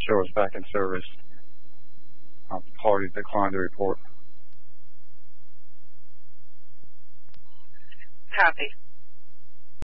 show us back in service. The party declined to report. Copy.